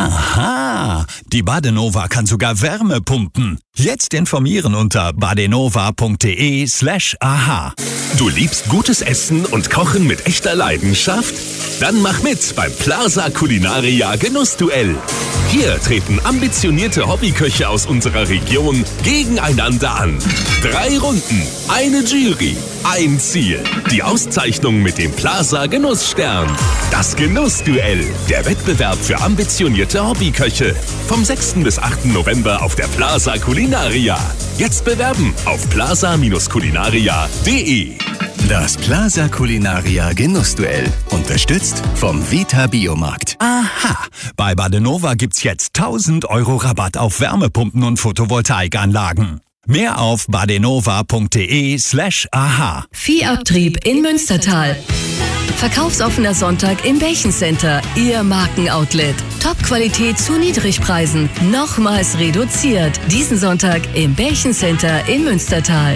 Aha, die Badenova kann sogar Wärme pumpen. Jetzt informieren unter badenova.de/aha. Du liebst gutes Essen und Kochen mit echter Leidenschaft? Dann mach mit beim Plaza Culinaria Genussduell. Hier treten ambitionierte Hobbyköche aus unserer Region gegeneinander an. 3 Runden, eine Jury, ein Ziel. Die Auszeichnung mit dem Plaza Genussstern. Das Genussduell, der Wettbewerb für ambitionierte Hobbyköche. Vom 6. bis 8. November auf der Plaza Culinaria. Jetzt bewerben auf plaza-culinaria.de. Das Plaza Culinaria Genussduell. Unterstützt vom Vita Biomarkt. Aha, bei Badenova gibt's jetzt 1.000 € Rabatt auf Wärmepumpen und Photovoltaikanlagen. Mehr auf badenova.de/aha. Viehabtrieb in Münstertal. Verkaufsoffener Sonntag im Belchencenter, Ihr Markenoutlet. Top-Qualität zu Niedrigpreisen, nochmals reduziert. Diesen Sonntag im Belchencenter in Münstertal.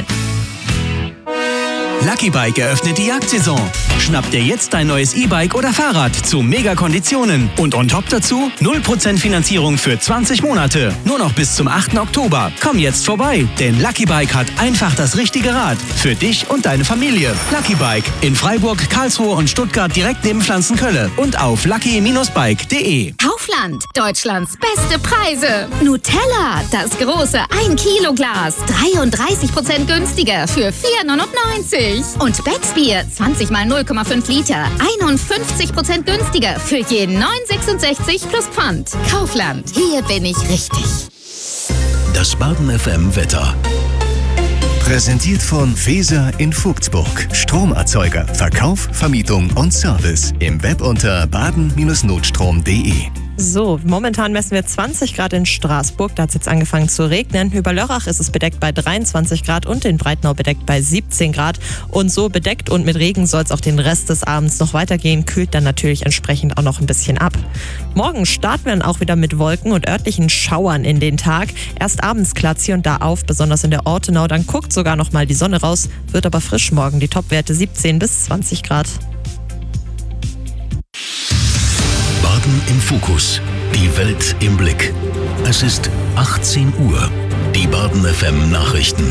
Lucky Bike eröffnet die Jagdsaison. Schnapp dir jetzt dein neues E-Bike oder Fahrrad zu Mega-Konditionen. Und on top dazu 0% Finanzierung für 20 Monate. Nur noch bis zum 8. Oktober. Komm jetzt vorbei, denn Lucky Bike hat einfach das richtige Rad. Für dich und deine Familie. Lucky Bike in Freiburg, Karlsruhe und Stuttgart direkt neben Pflanzenkölle. Und auf lucky-bike.de. Kaufland, Deutschlands beste Preise. Nutella, das große 1-Kilo-Glas. 33% günstiger für 4,99 €. Und Becksbier, 20 mal 0,5 Liter. 51% günstiger für je 9,66 plus Pfand. Kaufland, hier bin ich richtig. Das Baden FM Wetter. Präsentiert von Feser in Vogtsburg. Stromerzeuger, Verkauf, Vermietung und Service. Im Web unter baden-notstrom.de. So, momentan messen wir 20 Grad in Straßburg. Da hat es jetzt angefangen zu regnen. Über Lörrach ist es bedeckt bei 23 Grad und in Breitnau bedeckt bei 17 Grad. Und so bedeckt und mit Regen soll es auch den Rest des Abends noch weitergehen. Kühlt dann natürlich entsprechend auch noch ein bisschen ab. Morgen starten wir dann auch wieder mit Wolken und örtlichen Schauern in den Tag. Erst abends klart es hier und da auf, besonders in der Ortenau. Dann guckt sogar noch mal die Sonne raus. Wird aber frisch morgen. Die Topwerte 17 bis 20 Grad. Baden im Fokus. Die Welt im Blick. Es ist 18 Uhr. Die Baden FM Nachrichten.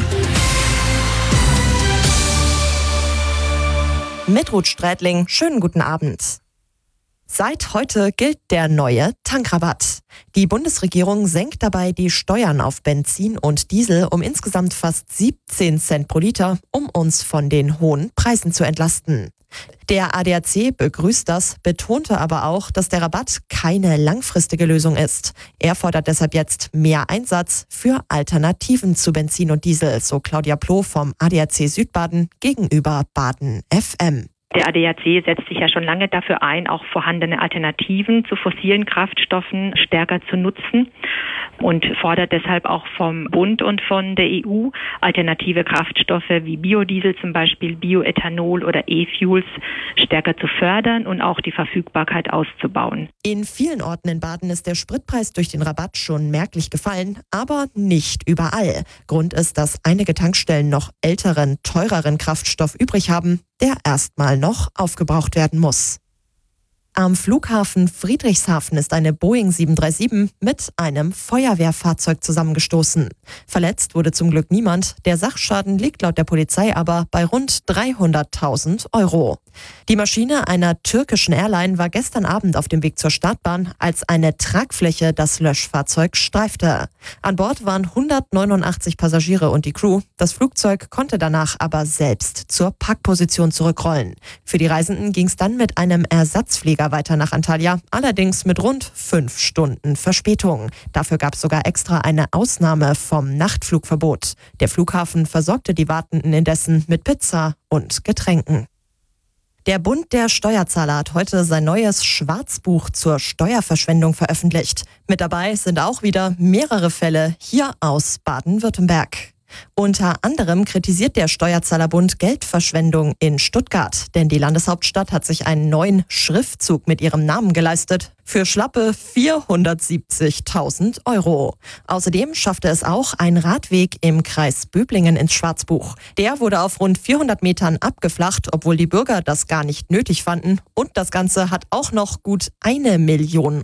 Mit Ruth Strätling, schönen guten Abend. Seit heute gilt der neue Tankrabatt. Die Bundesregierung senkt dabei die Steuern auf Benzin und Diesel um insgesamt fast 17 Cent pro Liter, um uns von den hohen Preisen zu entlasten. Der ADAC begrüßt das, betonte aber auch, dass der Rabatt keine langfristige Lösung ist. Er fordert deshalb jetzt mehr Einsatz für Alternativen zu Benzin und Diesel, so Claudia Ploh vom ADAC Südbaden gegenüber Baden FM. Der ADAC setzt sich ja schon lange dafür ein, auch vorhandene Alternativen zu fossilen Kraftstoffen stärker zu nutzen und fordert deshalb auch vom Bund und von der EU alternative Kraftstoffe wie Biodiesel zum Beispiel, Bioethanol oder E-Fuels stärker zu fördern und auch die Verfügbarkeit auszubauen. In vielen Orten in Baden ist der Spritpreis durch den Rabatt schon merklich gefallen, aber nicht überall. Grund ist, dass einige Tankstellen noch älteren, teureren Kraftstoff übrig haben, der erstmal noch aufgebraucht werden muss. Am Flughafen Friedrichshafen ist eine Boeing 737 mit einem Feuerwehrfahrzeug zusammengestoßen. Verletzt wurde zum Glück niemand. Der Sachschaden liegt laut der Polizei aber bei rund 300.000 €. Die Maschine einer türkischen Airline war gestern Abend auf dem Weg zur Startbahn, als eine Tragfläche das Löschfahrzeug streifte. An Bord waren 189 Passagiere und die Crew. Das Flugzeug konnte danach aber selbst zur Parkposition zurückrollen. Für die Reisenden ging es dann mit einem Ersatzflieger weiter nach Antalya, allerdings mit rund 5 Stunden Verspätung. Dafür gab es sogar extra eine Ausnahme vom Nachtflugverbot. Der Flughafen versorgte die Wartenden indessen mit Pizza und Getränken. Der Bund der Steuerzahler hat heute sein neues Schwarzbuch zur Steuerverschwendung veröffentlicht. Mit dabei sind auch wieder mehrere Fälle hier aus Baden-Württemberg. Unter anderem kritisiert der Steuerzahlerbund Geldverschwendung in Stuttgart, denn die Landeshauptstadt hat sich einen neuen Schriftzug mit ihrem Namen geleistet für schlappe 470.000 €. Außerdem schaffte es auch ein Radweg im Kreis Böblingen ins Schwarzbuch. Der wurde auf rund 400 Metern abgeflacht, obwohl die Bürger das gar nicht nötig fanden. Und das Ganze hat auch noch gut 1 Million